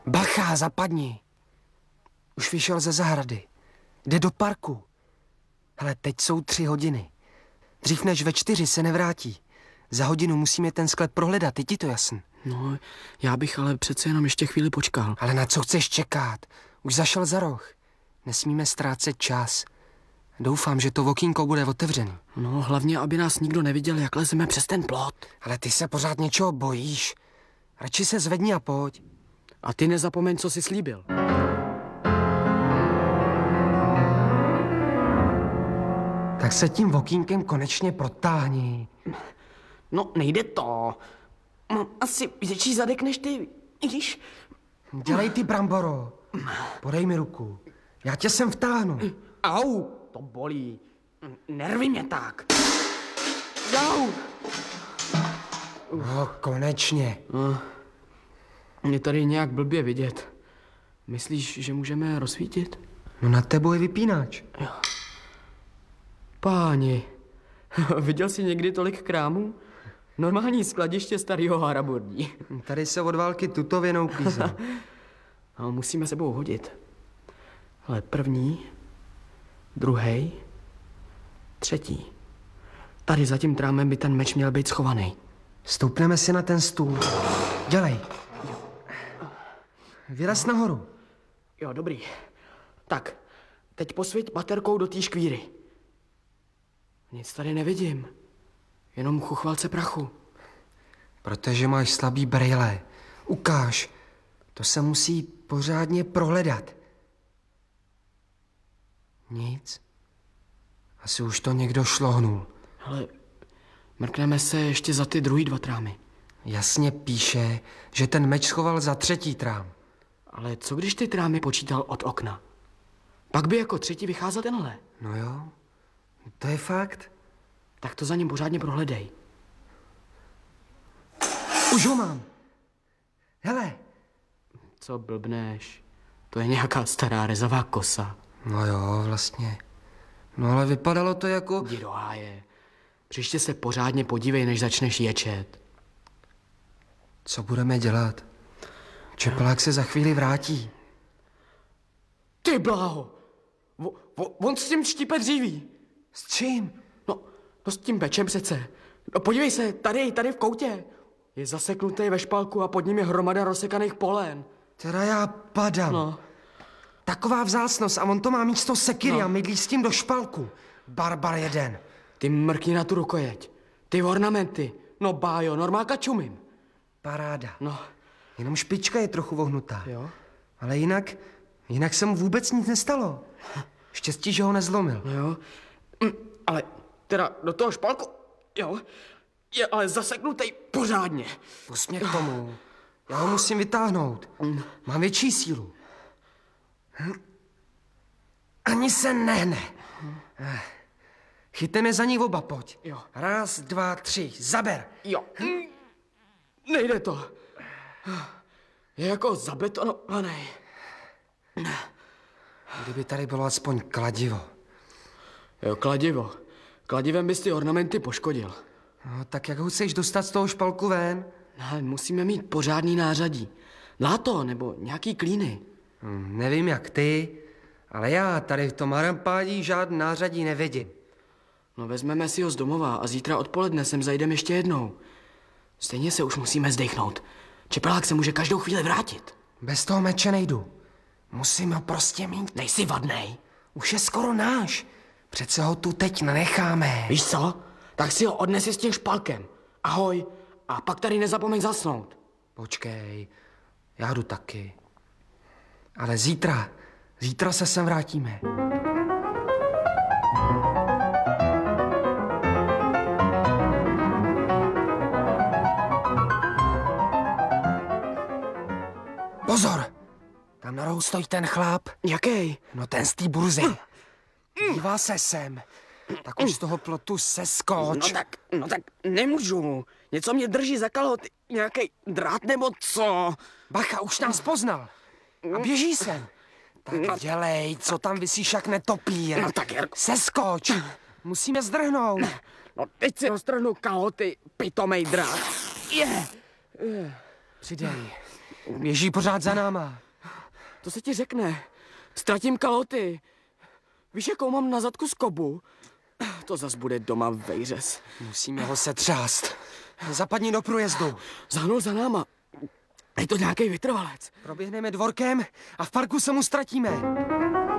Bacha, zapadni. Už vyšel ze zahrady. Jde do parku. Hele, teď jsou 3 hodiny. Dřív než ve 4 se nevrátí. Za hodinu musíme ten sklep prohledat, je ti to jasný? No, já bych ale přece jenom ještě chvíli počkal. Ale na co chceš čekat? Už zašel za roh. Nesmíme ztrácet čas. Doufám, že to okýnko bude otevřený. No, hlavně, aby nás nikdo neviděl, jak lezeme přes ten plot. Ale ty se pořád něčeho bojíš. Radši se zvedni a pojď. A ty nezapomeň, co jsi slíbil. Tak se tím okýnkem konečně protáhni. No, nejde to. Mám asi větší zadek než ty, víš? Dělej ty, Bramboro. Podej mi ruku. Já tě sem vtáhnu. Au, to bolí. Nervi mě tak. Au. No, konečně. Mě tady nějak blbě vidět. Myslíš, že můžeme rozsvítit? No nad tebou je vypínač. Jo. Páni, viděl jsi někdy tolik krámů? Normální skladiště starého haraburní. Tady se od války tutověnou klízel. No, musíme sebou hodit. Ale první, druhý, třetí. Tady za tím trámem by ten meč měl být schovaný. Stoupneme si na ten stůl. Dělej. Vylez nahoru. Jo, dobrý. Tak, teď posvěť baterkou do té škvíry. Nic tady nevidím. Jenom chuchvalce prachu. Protože máš slabý brejle. Ukáž. To se musí pořádně prohledat. Nic. Asi už to někdo šlohnul. Ale mrkneme se ještě za ty druhý 2 trámy. Jasně píše, že ten meč schoval za 3. trám. Ale co když ty trámy počítal od okna? Pak by jako 3. vycházel tenhle. No jo, to je fakt. Tak to za ním pořádně prohledej. Už ho mám. Hele. Co blbneš? To je nějaká stará rezavá kosa. No jo, vlastně. No ale vypadalo to jako... Jdi do háje. Příště se pořádně podívej, než začneš ječet. Co budeme dělat? Čepelák se za chvíli vrátí. Ty bláho! On s tím štípe dříví. S čím? No s tím pečem přece. No podívej se, tady v koutě. Je zaseknutý ve špalku a pod ním je hromada rozsekaných polen. Teda já padám. No. Taková vzácnost a on to má místo sekiry a mydlí s tím do špalku. Barbar jeden. Ty mrkni na tu rukojeť. Ty ornamenty. No bájo, normálka čumím. Paráda. No. Jenom špička je trochu vohnutá. Jo? Ale jinak se mu vůbec nic nestalo. Štěstí, že ho nezlomil. No jo. Ale teda do toho špalku, jo, je ale zaseknutý pořádně. Pusť mě k tomu. Já ho musím vytáhnout. Mám větší sílu. Ani se nehne. Chytneme za ní oba, pojď. Jo. 1, 2, 3, zaber. Jo. Nejde to. Je jako zabetonovaný. Kdyby tady bylo aspoň kladivo. Jo, kladivo. Kladivem bys ty ornamenty poškodil. No, tak jak ho chceš dostat z toho špalku ven? No, musíme mít pořádný nářadí. Láto nebo nějaký klíny. Nevím jak ty, ale já tady v tom harampádí žádný nářadí nevidím. No vezmeme si ho z domova a zítra odpoledne sem zajdeme ještě jednou. Stejně se už musíme zdechnout. Čepelák se může každou chvíli vrátit. Bez toho meče nejdu. Musím ho prostě mít. Nejsi vadnej. Už je skoro náš. Přece ho tu teď nenecháme. Víš co? Tak si ho odnesi s tím špalkem. Ahoj. A pak tady nezapomeň zasnout. Počkej, já jdu taky. Ale zítra se sem vrátíme. Pozor! Tam na rohu stojí ten chlap. Jaký? No ten z té burzy. Dívá se sem. Tak už z toho plotu seskoč. No tak nemůžu. Něco mě drží za kalhoty. Nějaký drát nebo co? Bacha, už nás poznal. A běží sem. Tak dělej, co tam visíš jak netopír. No tak Jarko. Seskoč. Musíme zdrhnout. No teď si roztrhnu kalhoty, pitomej drát. Přidej. Běží pořád za náma. To se ti řekne. Ztratím kaloty. Víš, jakou mám na zadku skobu? To zas bude doma vejřez. Musíme ho setřást. Zapadni do průjezdu. Zahnul za náma. Je to nějaký vytrvalec. Proběhneme dvorkem a v parku se mu ztratíme.